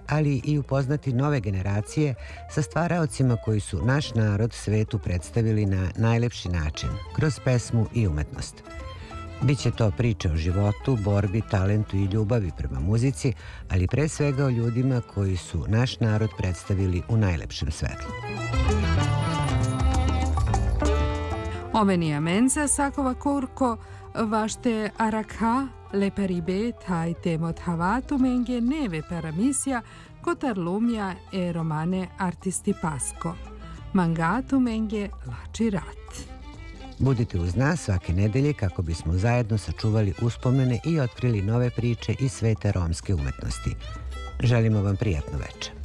ali i upoznati nove generacije sa stvaraocima koji su naš narod svetu predstavili na najlepši način, kroz pesmu i umetnost. Biće to priče o životu, borbi, talentu i ljubavi prema muzici, ali pre svega o ljudima koji su naš narod predstavili u najlepšem svetlu. Ovenia mensa sakova kurko vašte arakha le paribe tai temot havatu menge neve paramisia kotarlumia e romane artisti pasko. Mangatu menge lači rat. Budite uz nas svake nedelje kako bismo zajedno sačuvali uspomene i otkrili nove priče iz sveta romske umetnosti. Želimo vam prijatno veče.